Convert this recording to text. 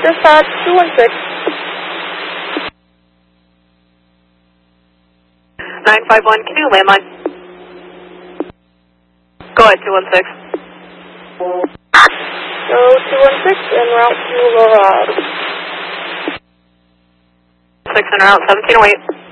dispatch 216. 951, can you landline? Go ahead, 216. So 216 en route to Aurora. 6 en route, 1708.